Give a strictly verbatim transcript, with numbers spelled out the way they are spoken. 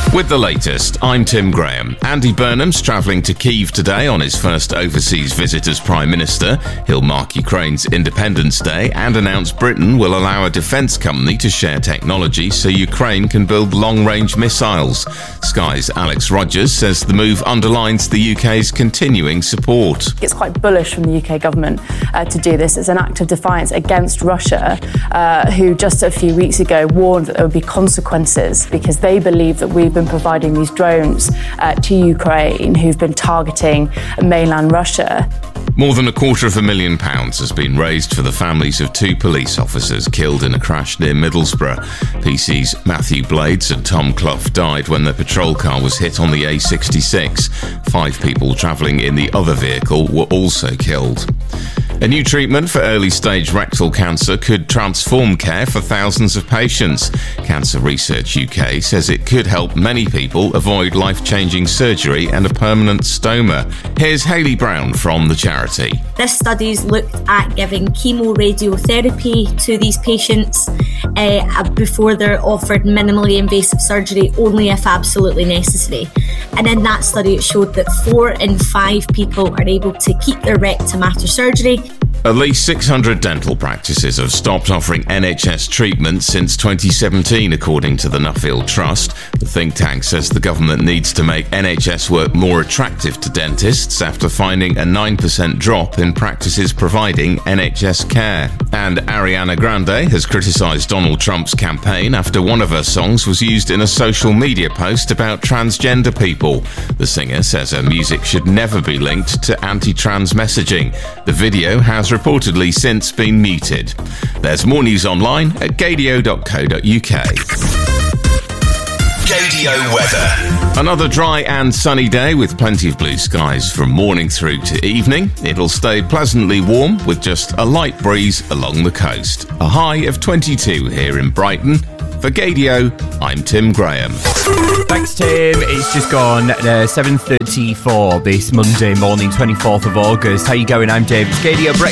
With the latest, I'm Tim Graham. Andy Burnham's travelling to Kyiv today on his first overseas visit as Prime Minister. He'll mark Ukraine's Independence Day and announce Britain will allow a defence company to share technology so Ukraine can build long-range missiles. Sky's Alex Rogers says the move underlines the U K's continuing support. It's quite bullish from the U K government uh, to do this. It's an act of defiance against Russia, uh, who just a few weeks ago warned that there would be consequences because they believe that we've been providing these drones uh, to Ukraine who've been targeting mainland Russia. More than a quarter of a million pounds has been raised for the families of two police officers killed in a crash near Middlesbrough. P C's Matthew Blades and Tom Clough died when their patrol car was hit on the A sixty-six. Five people travelling in the other vehicle were also killed. A new treatment for early-stage rectal cancer could transform care for thousands of patients. Cancer Research U K says it could help many people avoid life-changing surgery and a permanent stoma. Here's Hayley Brown from the charity. This study's looked at giving chemoradiotherapy to these patients uh, before they're offered minimally invasive surgery only if absolutely necessary. And in that study it showed that four in five people are able to keep their rectum after surgery. At least six hundred dental practices have stopped offering N H S treatment since twenty seventeen, according to the Nuffield Trust. The think tank says the government needs to make N H S work more attractive to dentists after finding a nine percent drop in practices providing N H S care. And Ariana Grande has criticised Donald Trump's campaign after one of her songs was used in a social media post about transgender people. The singer says her music should never be linked to anti-trans messaging. The video has reportedly since been muted. There's more news online at gadio dot co dot uk. Gadio weather. Another dry and sunny day with plenty of blue skies from morning through to evening. It'll stay pleasantly warm with just a light breeze along the coast. A high of twenty-two here in Brighton. For Gadio, I'm Tim Graham. Thanks, Tim. It's just gone uh, seven thirty-four this Monday morning, twenty-fourth of August. How you going? I'm David. Gadio breakfast.